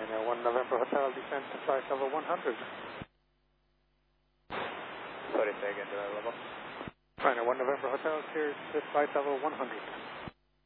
China 1 November Hotel, descend to flight level 100. Sorry, say again, level. China 1 November Hotel, clears to flight level 100.